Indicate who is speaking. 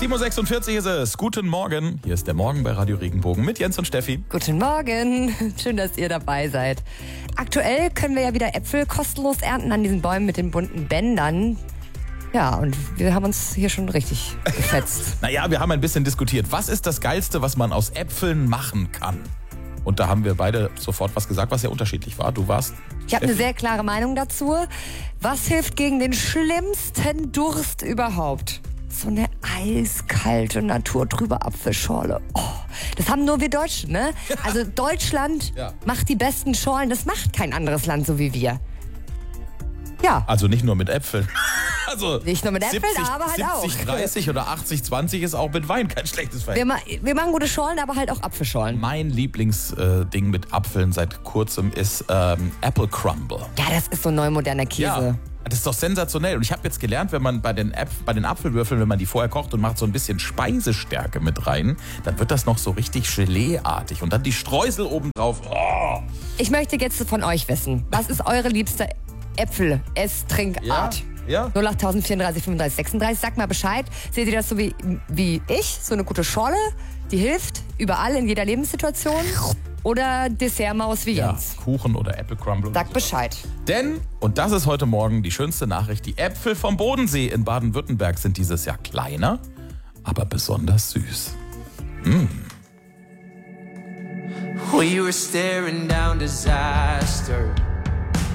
Speaker 1: 7.46 Uhr ist es. Guten Morgen. Hier ist der Morgen bei Radio Regenbogen mit Jens und Steffi.
Speaker 2: Guten Morgen. Schön, dass ihr dabei seid. Aktuell können wir ja wieder Äpfel kostenlos ernten an diesen Bäumen mit den bunten Bändern. Ja, und wir haben uns hier schon richtig gefetzt.
Speaker 1: Naja, wir haben ein bisschen diskutiert. Was ist das Geilste, was man aus Äpfeln machen kann? Und da haben wir beide sofort was gesagt, was sehr unterschiedlich war. Du warst...
Speaker 2: Ich habe eine sehr klare Meinung dazu. Was hilft gegen den schlimmsten Durst überhaupt? So eine eiskalte, naturtrübe Apfelschorle. Oh, das haben nur wir Deutschen, ne? Also Deutschland macht die besten Schorlen. Das macht kein anderes Land so wie wir. Ja.
Speaker 1: Also nicht nur mit Äpfeln. Also
Speaker 2: nicht nur mit Äpfeln, aber halt
Speaker 1: 70,
Speaker 2: auch.
Speaker 1: 30 oder 80, 20 ist auch mit Wein kein schlechtes Verhältnis.
Speaker 2: Wir machen gute Schorlen, aber halt auch Apfelschorlen.
Speaker 1: Mein Lieblingsding mit Apfeln seit kurzem ist Apple Crumble.
Speaker 2: Ja, das ist so neu moderner Käse.
Speaker 1: Ja. Das ist doch sensationell. Und ich habe jetzt gelernt, wenn man bei den Apfelwürfeln, wenn man die vorher kocht und macht so ein bisschen Speisestärke mit rein, dann wird das noch so richtig Gelee-artig. Und dann die Streusel oben drauf. Oh.
Speaker 2: Ich möchte jetzt von euch wissen, was ist eure liebste Äpfel-Ess-Trinkart?
Speaker 1: Ja.
Speaker 2: 08000 34 35 36. Sagt mal Bescheid. Seht ihr das so wie ich? So eine gute Schorle, die hilft überall in jeder Lebenssituation? Oder Dessertmaus wie Jens?
Speaker 1: Kuchen oder Apple Crumble.
Speaker 2: Sagt Bescheid.
Speaker 1: Denn, und das ist heute Morgen die schönste Nachricht, die Äpfel vom Bodensee in Baden-Württemberg sind dieses Jahr kleiner, aber besonders süß.
Speaker 3: We were staring down disaster.